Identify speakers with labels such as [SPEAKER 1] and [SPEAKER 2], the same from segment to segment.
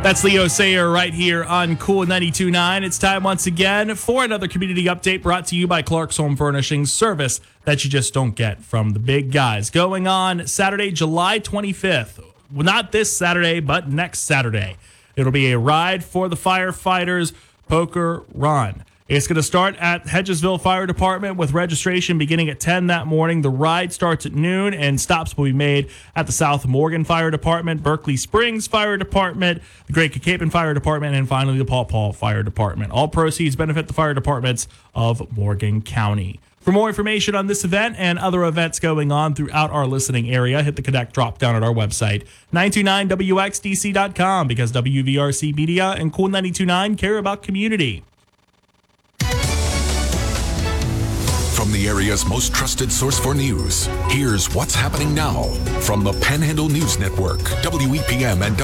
[SPEAKER 1] That's Leo Sayer right here on Cool 92.9. It's time once again for another community update brought to you by Clark's Home Furnishings, service that you just don't get from the big guys. Going on Saturday, July 25th. Well, not this Saturday, but next Saturday. It'll be a ride for the firefighters poker run. It's going to start at Hedgesville Fire Department with registration beginning at 10 that morning. The ride starts at noon and stops will be made at the South Morgan Fire Department, Berkeley Springs Fire Department, the Great Cacapen Fire Department, and finally the Paw Paw Fire Department. All proceeds benefit the fire departments of Morgan County. For more information on this event and other events going on throughout our listening area, hit the Connect drop down at our website, 929wxdc.com, because WVRC Media and Cool 92.9 care about community.
[SPEAKER 2] From the area's most trusted source for news, here's what's happening now from the Panhandle News Network, WEPM and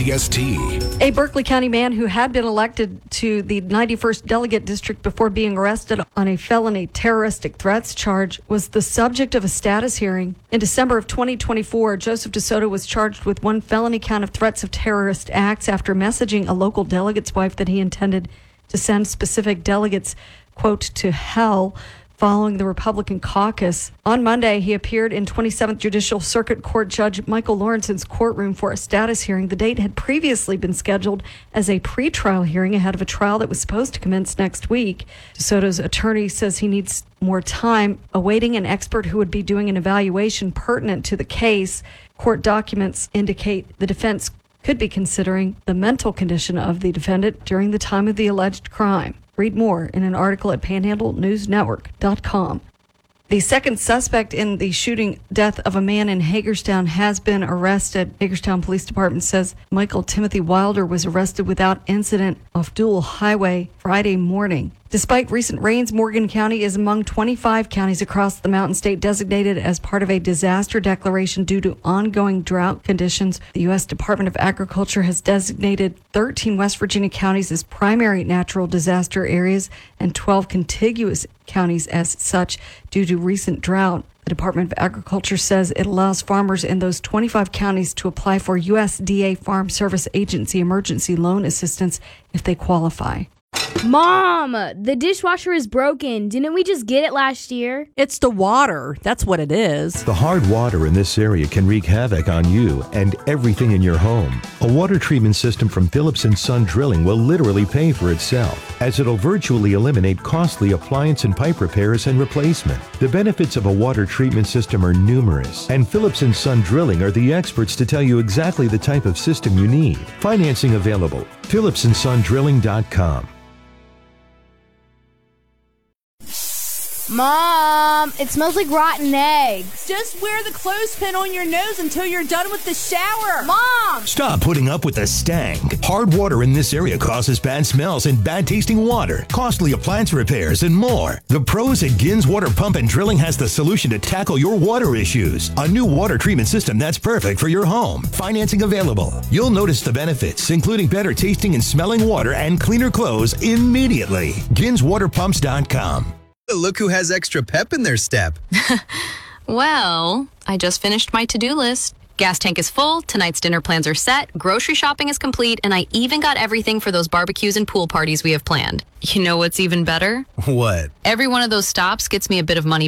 [SPEAKER 2] WCST.
[SPEAKER 3] A Berkeley County man who had been elected to the 91st Delegate District before being arrested on a felony terroristic threats charge was the subject of a status hearing. In December of 2024, Joseph DeSoto was charged with one felony count of threats of terrorist acts after messaging a local delegate's wife that he intended to send specific delegates, quote, to hell, following the Republican caucus. On Monday, he appeared in 27th Judicial Circuit Court Judge Michael Lawrence's courtroom for a status hearing. The date had previously been scheduled as a pretrial hearing ahead of a trial that was supposed to commence next week. DeSoto's attorney says he needs more time awaiting an expert who would be doing an evaluation pertinent to the case. Court documents indicate the defense could be considering the mental condition of the defendant during the time of the alleged crime. Read more in an article at panhandlenewsnetwork.com. The second suspect in the shooting death of a man in Hagerstown has been arrested. Hagerstown Police Department says Michael Timothy Wilder was arrested without incident off Dual Highway Friday morning. Despite recent rains, Morgan County is among 25 counties across the Mountain State designated as part of a disaster declaration due to ongoing drought conditions. The U.S. Department of Agriculture has designated 13 West Virginia counties as primary natural disaster areas and 12 contiguous counties as such due to recent drought. The Department of Agriculture says it allows farmers in those 25 counties to apply for USDA Farm Service Agency emergency loan assistance if they qualify.
[SPEAKER 4] Mom, the dishwasher is broken. Didn't we just get it last year?
[SPEAKER 5] It's the water. That's what it is.
[SPEAKER 6] The hard water in this area can wreak havoc on you and everything in your home. A water treatment system from Phillips & Son Drilling will literally pay for itself, as it'll virtually eliminate costly appliance and pipe repairs and replacement. The benefits of a water treatment system are numerous, and Phillips & Son Drilling are the experts to tell you exactly the type of system you need. Financing available. PhillipsandSonDrilling.com.
[SPEAKER 4] Mom, it smells like rotten eggs.
[SPEAKER 7] Just wear the clothespin on your nose until you're done with the shower.
[SPEAKER 4] Mom!
[SPEAKER 8] Stop putting up with the stank. Hard water in this area causes bad smells and bad tasting water, costly appliance repairs, and more. The pros at Gins Water Pump and Drilling has the solution to tackle your water issues. A new water treatment system that's perfect for your home. Financing available. You'll notice the benefits, including better tasting and smelling water and cleaner clothes immediately. GinsWaterPumps.com.
[SPEAKER 9] Look who has extra pep in their step.
[SPEAKER 10] Well, I just finished my to-do list. Gas tank is full, tonight's dinner plans are set, grocery shopping is complete, and I even got everything for those barbecues and pool parties we have planned. You know what's even better?
[SPEAKER 9] What?
[SPEAKER 10] Every one of those stops gets me a bit of money